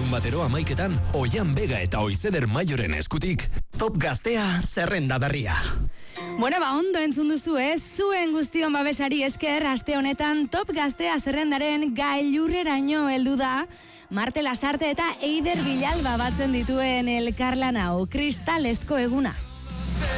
larun batero 11:00 Oian Bega eta Oizeder Maioren eskutik. Top Gaztea zerrenda berria. Bueno, ondo entzun duzu, zuen guztion babesari esker, aste honetan Top Gaztea zerrendaren gailurreraino heldu da. Marte Lasarte eta Eider Villalba batzen dituen elkarlan hau, kristalezko eguna.